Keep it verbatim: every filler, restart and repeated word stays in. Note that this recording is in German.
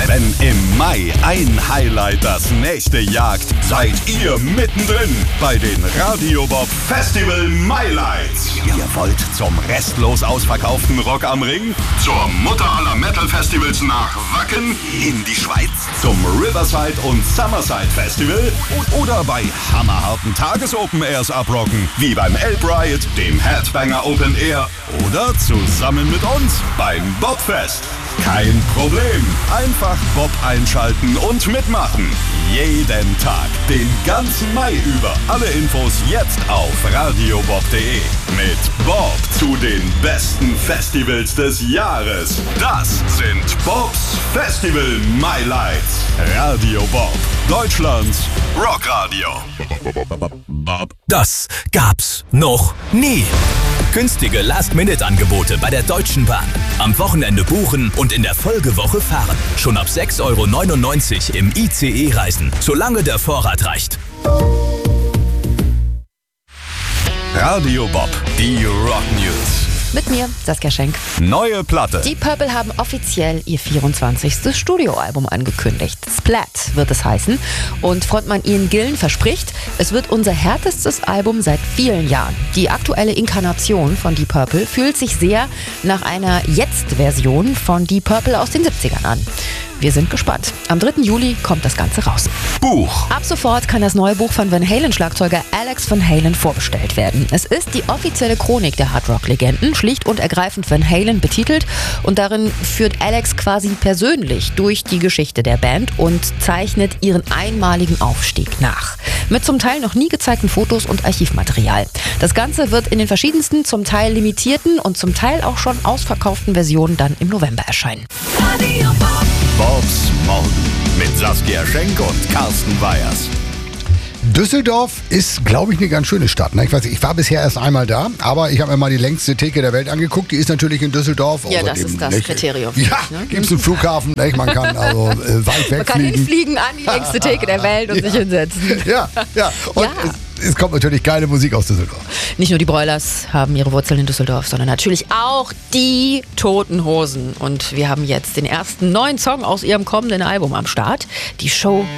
Wenn im Mai ein Highlight das nächste jagt, seid ihr mittendrin bei den Radio Bob Festival Mailights. Ihr wollt zum restlos ausverkauften Rock am Ring, zur Mutter aller Metal Festivals nach Wacken, in die Schweiz, zum Riverside und Summerside Festival oder bei hammerharten Tages-Open Airs abrocken, wie beim Elb Riot, dem Headbanger Open Air oder zusammen mit uns beim Bobfest. Kein Problem. Einfach Bob einschalten und mitmachen. Jeden Tag, den ganzen Mai über. Alle Infos jetzt auf radiobob punkt de. Mit Bob zu den besten Festivals des Jahres. Das sind Bobs Festival Mailights. Radio Bob, Deutschlands Rockradio. Das gab's noch nie. Günstige Last-Minute-Angebote bei der Deutschen Bahn. Am Wochenende buchen und in der Folgewoche fahren. Schon ab sechs Euro neunundneunzig im I C E reisen, solange der Vorrat reicht. Radio Bob, die Rock News. Mit mir, Saskia Schenk. Neue Platte. Die Purple haben offiziell ihr vierundzwanzigstes Studioalbum angekündigt. Splat wird es heißen. Und Frontmann Ian Gillan verspricht, es wird unser härtestes Album seit vielen Jahren. Die aktuelle Inkarnation von Deep Purple fühlt sich sehr nach einer Jetzt-Version von Deep Purple aus den siebzigern an. Wir sind gespannt. Am dritten Juli kommt das Ganze raus. Buch. Ab sofort kann das neue Buch von Van Halen-Schlagzeuger Alex Van Halen vorbestellt werden. Es ist die offizielle Chronik der Hardrock-Legenden, schlicht und ergreifend Van Halen betitelt. Und darin führt Alex quasi persönlich durch die Geschichte der Band und zeichnet ihren einmaligen Aufstieg nach. Mit zum Teil noch nie gezeigten Fotos und Archivmaterial. Das Ganze wird in den verschiedensten, zum Teil limitierten und zum Teil auch schon ausverkauften Versionen dann im November erscheinen. Bobs Morgen mit Saskia Schenk und Carsten Weyers. Düsseldorf ist, glaube ich, eine ganz schöne Stadt. Ne? Ich weiß nicht, ich war bisher erst einmal da, aber ich habe mir mal die längste Theke der Welt angeguckt. Die ist natürlich in Düsseldorf. Ja, das ist das nicht. Kriterium. Ja, ne? gibt es einen Flughafen, nicht? Man kann also äh, weit wegfliegen. Man kann hinfliegen an die längste Theke der Welt und ja. sich hinsetzen. Ja, ja. Und ja. Es, es kommt natürlich geile Musik aus Düsseldorf. Nicht nur die Broilers haben ihre Wurzeln in Düsseldorf, sondern natürlich auch die Toten Hosen. Und wir haben jetzt den ersten neuen Song aus ihrem kommenden Album am Start. Die Show